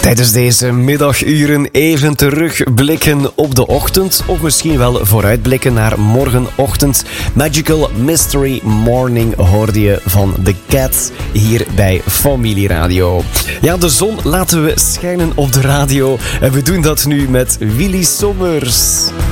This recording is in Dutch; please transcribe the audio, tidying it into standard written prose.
Tijdens deze middaguren even terugblikken op de ochtend, of misschien wel vooruitblikken naar morgenochtend. Magical Mystery Morning hoorde je van The Cats hier bij Familie Radio. Ja, de zon laten we schijnen op de radio en we doen dat nu met Willy Sommers.